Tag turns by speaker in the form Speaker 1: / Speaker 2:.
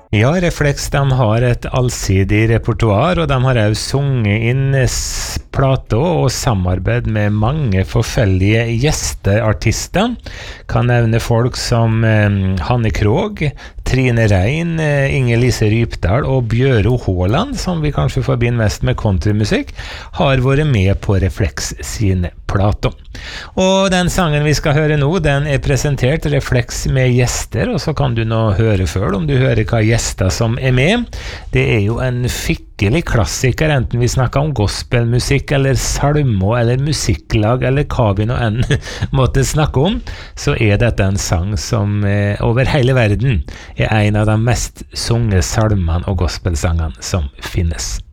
Speaker 1: Ja, Reflex, de har et allsidig repertoar, og de har også sunget inn plater og samarbeid med mange forskjellige gjesteartister. Kan nevne folk som Hanne Krogh, Trine Rein, Inger-Lise Rypdal og Bjøro Haaland, som vi kanskje forbinder mest med countrymusikk, har vært med på Reflex sine plater. Og den sangen vi skal høre nå, den er presentert Reflex med gjester, og så kan du nå høre før om du hører hva gjester som er med. Det er jo en skikkelig klassiker, enten vi snakker om gospelmusikk eller salmer eller musikklag eller hva vi nå enn måtte snakke om, så er dette en sang som over hele verden er en av de mest sunge salmene og gospelsangene som finnes.